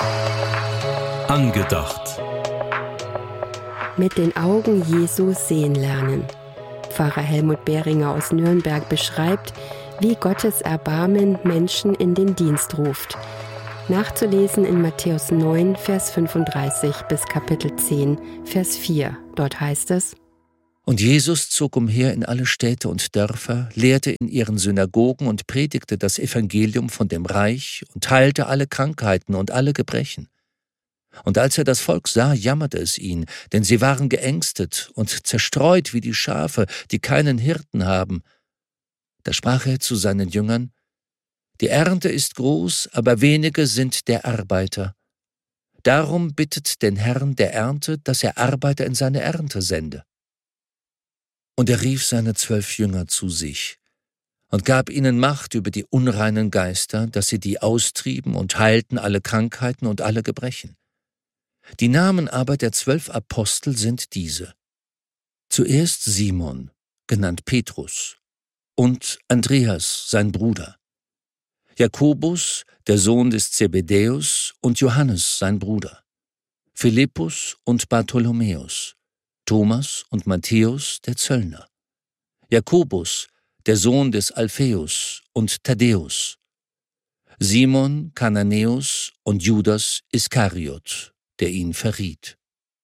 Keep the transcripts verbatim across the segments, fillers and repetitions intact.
Angedacht. Mit den Augen Jesu sehen lernen. Pfarrer Helmut Behringer aus Nürnberg beschreibt, wie Gottes Erbarmen Menschen in den Dienst ruft. Nachzulesen in Matthäus neun, Vers fünfunddreißig bis Kapitel zehn, Vers vier. Dort heißt es: Und Jesus zog umher in alle Städte und Dörfer, lehrte in ihren Synagogen und predigte das Evangelium von dem Reich und heilte alle Krankheiten und alle Gebrechen. Und als er das Volk sah, jammerte es ihn, denn sie waren geängstet und zerstreut wie die Schafe, die keinen Hirten haben. Da sprach er zu seinen Jüngern: Die Ernte ist groß, aber wenige sind der Arbeiter. Darum bittet den Herrn der Ernte, dass er Arbeiter in seine Ernte sende. Und er rief seine zwölf Jünger zu sich und gab ihnen Macht über die unreinen Geister, dass sie die austrieben und heilten alle Krankheiten und alle Gebrechen. Die Namen aber der zwölf Apostel sind diese: Zuerst Simon, genannt Petrus, und Andreas, sein Bruder, Jakobus, der Sohn des Zebedäus, und Johannes, sein Bruder, Philippus und Bartholomäus, Thomas und Matthäus, der Zöllner, Jakobus, der Sohn des Alpheus, und Thaddäus, Simon Kananäus und Judas Iskariot, der ihn verriet.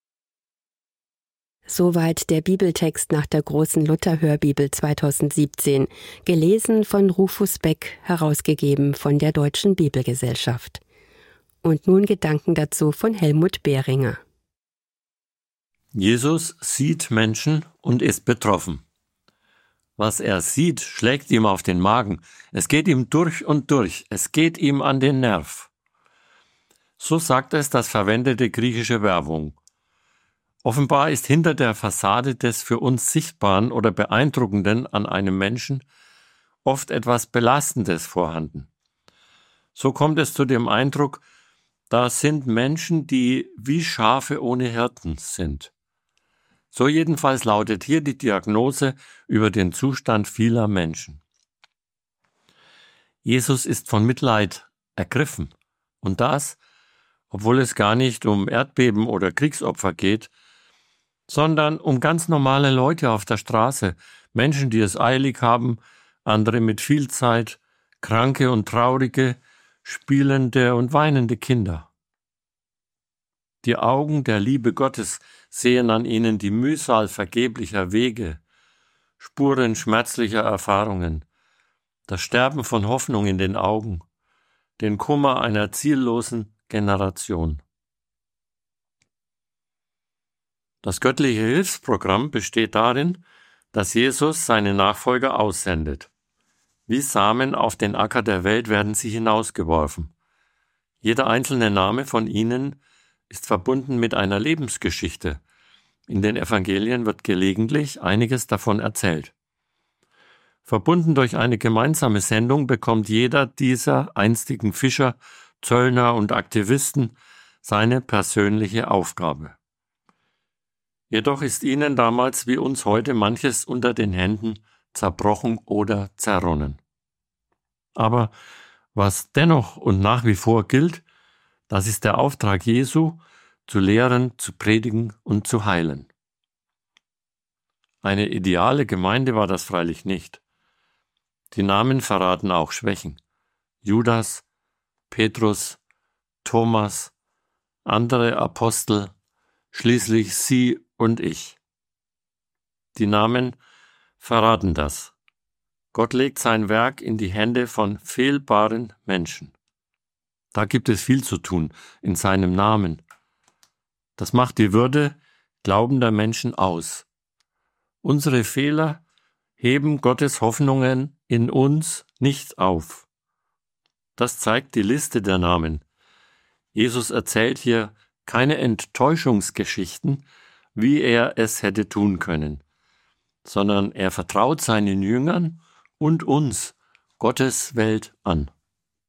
Soweit der Bibeltext nach der großen Luther-Hörbibel zweitausendsiebzehn, gelesen von Rufus Beck, herausgegeben von der Deutschen Bibelgesellschaft. Und nun Gedanken dazu von Helmut Behringer. Jesus sieht Menschen und ist betroffen. Was er sieht, schlägt ihm auf den Magen. Es geht ihm durch und durch. Es geht ihm an den Nerv. So sagt es das verwendete griechische Werbung. Offenbar ist hinter der Fassade des für uns Sichtbaren oder Beeindruckenden an einem Menschen oft etwas Belastendes vorhanden. So kommt es zu dem Eindruck, da sind Menschen, die wie Schafe ohne Hirten sind. So jedenfalls lautet hier die Diagnose über den Zustand vieler Menschen. Jesus ist von Mitleid ergriffen. Und das, obwohl es gar nicht um Erdbeben oder Kriegsopfer geht, sondern um ganz normale Leute auf der Straße, Menschen, die es eilig haben, andere mit viel Zeit, kranke und traurige, spielende und weinende Kinder. Die Augen der Liebe Gottes sehen an ihnen die Mühsal vergeblicher Wege, Spuren schmerzlicher Erfahrungen, das Sterben von Hoffnung in den Augen, den Kummer einer ziellosen Generation. Das göttliche Hilfsprogramm besteht darin, dass Jesus seine Nachfolger aussendet. Wie Samen auf den Acker der Welt werden sie hinausgeworfen. Jeder einzelne Name von ihnen ist verbunden mit einer Lebensgeschichte. In den Evangelien wird gelegentlich einiges davon erzählt. Verbunden durch eine gemeinsame Sendung bekommt jeder dieser einstigen Fischer, Zöllner und Aktivisten seine persönliche Aufgabe. Jedoch ist ihnen damals wie uns heute manches unter den Händen zerbrochen oder zerronnen. Aber was dennoch und nach wie vor gilt, das ist der Auftrag Jesu, zu lehren, zu predigen und zu heilen. Eine ideale Gemeinde war das freilich nicht. Die Namen verraten auch Schwächen. Judas, Petrus, Thomas, andere Apostel, schließlich Sie und ich. Die Namen verraten das. Gott legt sein Werk in die Hände von fehlbaren Menschen. Da gibt es viel zu tun in seinem Namen. Das macht die Würde glaubender Menschen aus. Unsere Fehler heben Gottes Hoffnungen in uns nicht auf. Das zeigt die Liste der Namen. Jesus erzählt hier keine Enttäuschungsgeschichten, wie er es hätte tun können, sondern er vertraut seinen Jüngern und uns Gottes Welt an.